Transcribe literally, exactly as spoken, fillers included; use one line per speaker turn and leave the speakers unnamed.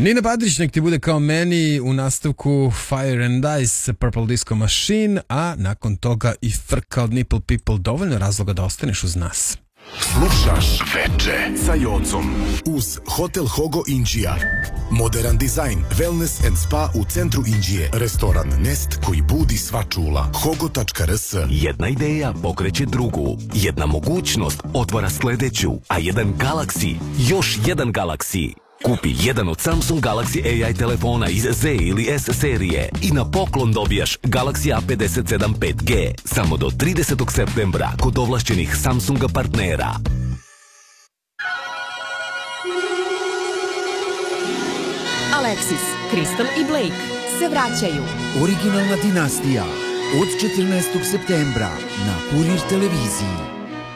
Nina Badrić, nek ti bude kao meni u nastavku Fire and Ice, Purple Disco Machine, a nakon toga i frka od Nipple People. Dovoljno razloga da ostaneš uz nas.
Slušaš Veče sa Jocom uz Hotel Hogo Inđija. Modern dizajn, wellness and spa u centru Inđije. Restoran Nest koji budi sva čula. hogo tačka r s.
Jedna ideja pokreće drugu. Jedna mogućnost otvara sledeću. A jedan Galaxy, još jedan Galaxy. Kupi jedan od Samsung Galaxy A I telefona iz Z ili S serije i na poklon dobijaš Galaxy A pedeset sedam pet G samo do tridesetog septembra kod ovlašćenih Samsunga partnera.
Alexis, Crystal i Blake se vraćaju.
Originalna dinastija od četrnaestog septembra na Kurir televiziji.